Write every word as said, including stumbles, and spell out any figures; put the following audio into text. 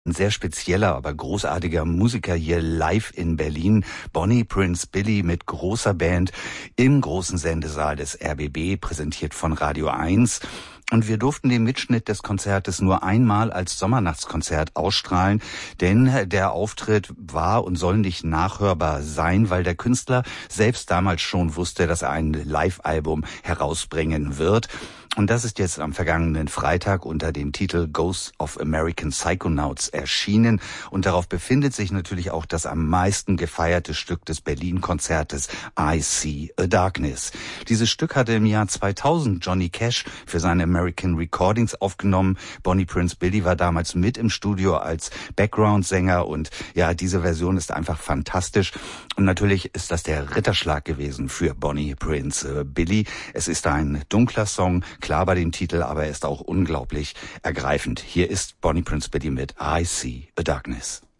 Ein sehr spezieller, aber großartiger Musiker hier live in Berlin. Bonnie Prince Billy mit großer Band im großen Sendesaal des R B B, präsentiert von Radio eins. Und wir durften den Mitschnitt des Konzertes nur einmal als Sommernachtskonzert ausstrahlen, denn der Auftritt war und soll nicht nachhörbar sein, weil der Künstler selbst damals schon wusste, dass er ein Live-Album herausbringen wird. Und das ist jetzt am vergangenen Freitag unter dem Titel Ghosts of American Psychonauts erschienen. Und darauf befindet sich natürlich auch das am meisten gefeierte Stück des Berlin-Konzertes, I See a Darkness. Dieses Stück hatte im Jahr zweitausend Johnny Cash für seine American Recordings aufgenommen. Bonnie Prince Billy war damals mit im Studio als Background-Sänger. Und ja, diese Version ist einfach fantastisch. Und natürlich ist das der Ritterschlag gewesen für Bonnie Prince Billy. Es ist ein dunkler Song, klar bei dem Titel, aber er ist auch unglaublich ergreifend. Hier ist Bonnie Prince Billy mit I See a Darkness.